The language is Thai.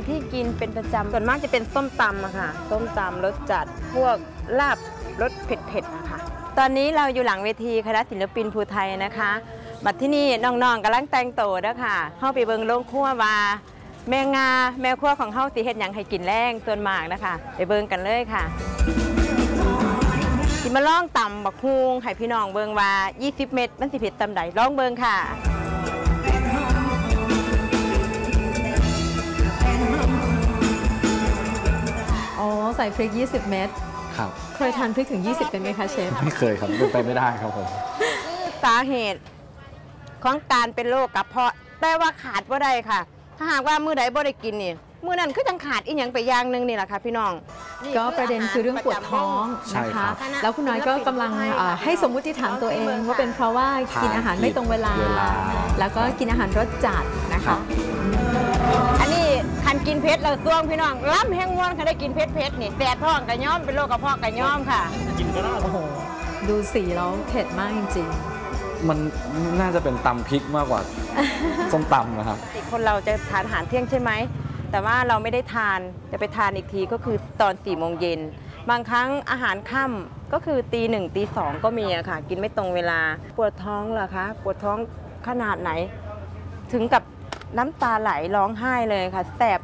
ที่กินเป็นประจำส่วนมากจะเป็นส้มตำอะค่ะส้มตำรสจัดพวกลาบรสเผ็ดๆนะคะตอนนี้เราอยู่หลังเวทีคณะศิลปินภูไทยนะคะบัดที่นี่น้องๆกำลังแต่งโตแล้วค่ะเข้าไปเบิ่งโรงครัวว่าแม่งาแม่ครัวของเฮาสิเฮ็ดหยังให้กินแรงส่วนมากนะคะไปเบิ่งกันเลยค่ะสิมาลองตำบักฮุงให้พี่น้องเบิ่งว่า20 เม็ดมันสิเผ็ดตำใดลองเบิ่งค่ะอ๋อใส่พริก20 เม็ดครับเคยทานพริกถึง20เป็นไหมคะเชฟไม่เคยครับเป็นไปไม่ได้ครับผมสาเหตุของการเป็นโรคกระเพาะแต่ว่าขาดบ่ได้ค่ะถ้าหากว่ามื้อใดบ่ได้กินนี่มื้อนั้นคือจังขาดอีหยังไปอย่างนึงนี่แหละค่ะพี่น้องก็ประเด็นคือเรื่องปวดท้องนะคะแล้วคุณน้อยก็กำลังให้สมมุติฐานตัวเองว่าเป็นเพราะว่ากินอาหารไม่ตรงเวลาแล้วก็กินอาหารรสจัดนะคะอันนี้คันกินเผ็ดเราซ่วงพี่น้องล้ำแห้งม้วนคันได้กินเผ็ดนี่แสบท้องกระย่อมเป็นโรคกระเพาะกระย่อมค่ะโอ้โหดูสีแล้วเผ็ดมากจริงๆมันน่าจะเป็นตำพริกมากกว่าส้มตำนะครับคนเราจะทานอาหารเที่ยงใช่ไหมแต่ว่าเราไม่ได้ทานจะไปทานอีกทีก็คือตอน4 โมงเย็นบางครั้งอาหารค่ำก็คือตี 1 ตี 2ก็มีอะค่ะกินไม่ตรงเวลาปวดท้องเหรอคะปวดท้องขนาดไหนถึงกับน้ำตาไหลร้องไห้เลยค่ะแสบ